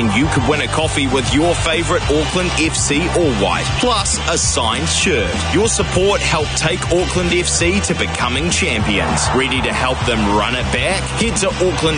you could win a coffee with your favourite Auckland FC All White, plus a signed shirt. Your support helped take Auckland FC to becoming champions. Ready to help them run it back? Head to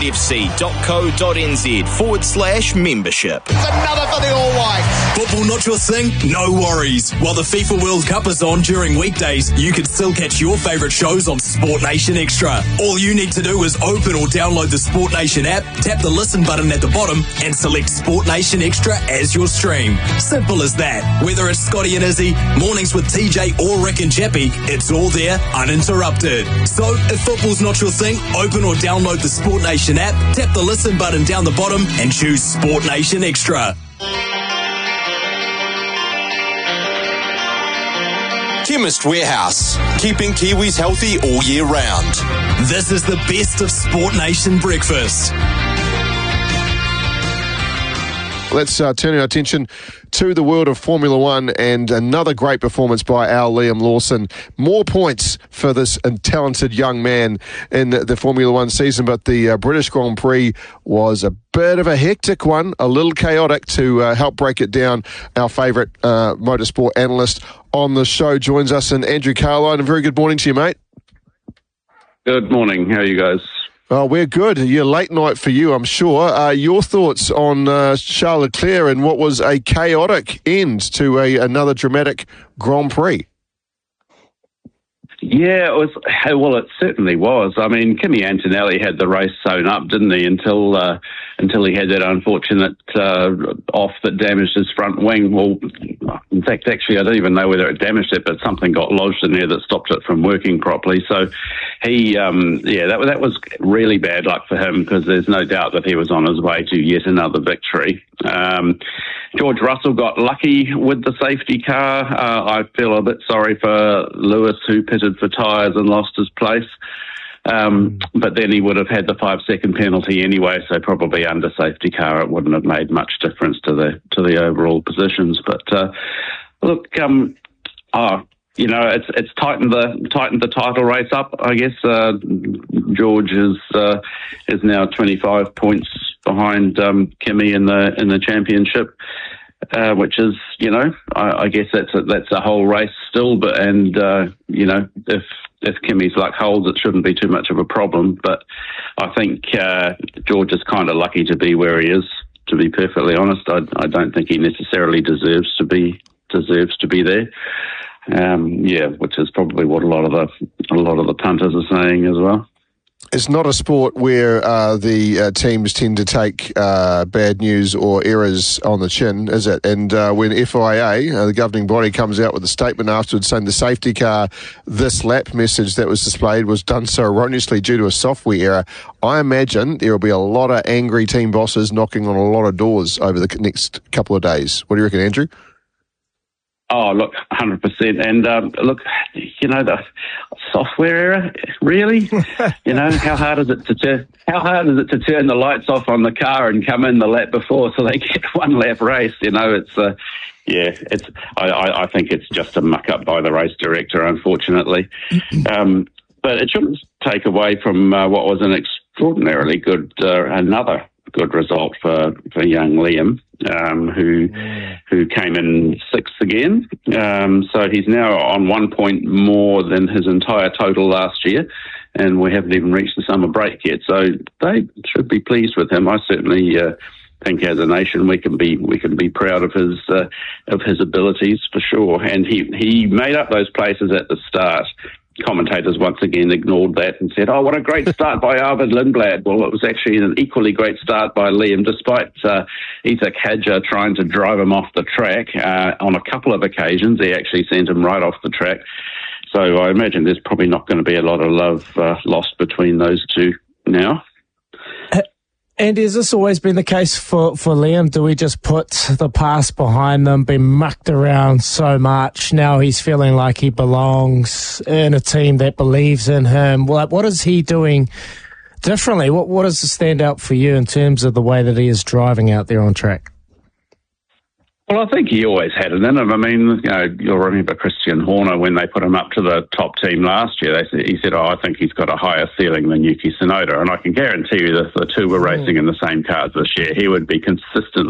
aucklandfc.co.nz/membership. Another for the All Whites. Football not your thing? No worries. While the FIFA World Cup is on during weekdays, you can still catch your favourite shows on Sport Nation Extra. All you need to do is open or download the Sport Nation app, tap the listen button at the bottom, and select Sport Nation Extra as your stream. Simple as that. Whether it's Scotty and Izzy, Mornings with TJ or Rick and Chappie, it's all there uninterrupted. So, if football's not your thing, open or download the Sport Nation app, tap the listen button down the bottom, and choose Sport Nation Extra. Chemist Warehouse, keeping Kiwis healthy all year round. This is the best of Sport Nation breakfast. Let's turn our attention to the world of Formula One and another great performance by our Liam Lawson. More points for this talented young man in the Formula One season, but the British Grand Prix was a bit of a hectic one, a little chaotic. To help break it down, our favourite motorsport analyst on the show joins us, and Andrew Carline. A very good morning to you, mate. Good morning. How are you guys? Oh, we're good. You're late night for you, I'm sure. Your thoughts on Charles Leclerc and what was a chaotic end to another dramatic Grand Prix? Yeah, it was. Well, it certainly was. I mean, Kimi Antonelli had the race sewn up, didn't he? Until he had that unfortunate off that damaged his front wing. Well, in fact, actually, I don't even know whether it damaged it, but something got lodged in there that stopped it from working properly. So he, that was really bad luck for him, because there's no doubt that he was on his way to yet another victory. George Russell got lucky with the safety car. I feel a bit sorry for Lewis, who pitted for tyres and lost his place. But then he would have had the 5-second penalty anyway, so probably under safety car it wouldn't have made much difference to the overall positions. But look, it's tightened the title race up. I guess George is now 25 points behind Kimi in the championship, which is, I guess that's a whole race still. But if Kimi's luck holds, it shouldn't be too much of a problem. But I think George is kind of lucky to be where he is. To be perfectly honest, I don't think he necessarily deserves to be there. Which is probably what a lot of the punters are saying as well. It's not a sport where the teams tend to take bad news or errors on the chin, is it? And when FIA, the governing body, comes out with a statement afterwards saying the safety car this lap message that was displayed was done so erroneously due to a software error, I imagine there will be a lot of angry team bosses knocking on a lot of doors over the next couple of days. What do you reckon, Andrew? Oh, look, 100%. And look, the software error, really? How hard is it to turn the lights off on the car and come in the lap before so they get one lap race? I think it's just a muck up by the race director, unfortunately. But it shouldn't take away from what was an extraordinarily good, another good result for young Liam, who came in sixth again. So he's now on 1 point more than his entire total last year, and we haven't even reached the summer break yet. So they should be pleased with him. I certainly think, as a nation, we can be proud of his abilities for sure. And he made up those places at the start. Commentators once again ignored that and said, "Oh, what a great start by Arvid Lindblad." Well, it was actually an equally great start by Liam, despite Isaac Hadjar trying to drive him off the track on a couple of occasions. He actually sent him right off the track. So I imagine there's probably not going to be a lot of love lost between those two now. And has this always been the case for Liam? Do we just put the past behind them, been mucked around so much? Now he's feeling like he belongs in a team that believes in him. What is he doing differently? What does stand out for you in terms of the way that he is driving out there on track? Well, I think he always had it in him. I mean, you'll remember Christian Horner when they put him up to the top team last year. He said, "Oh, I think he's got a higher ceiling than Yuki Tsunoda." And I can guarantee you that if the two were racing in the same cars this year, he would be consistently